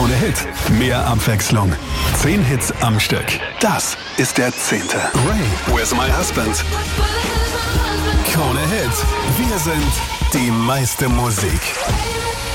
Krone Hit. Mehr Abwechslung. 10 Hits am Stück. Das ist der 10. Ray, Where's My Husband? Krone Hit. Wir sind die meiste Musik.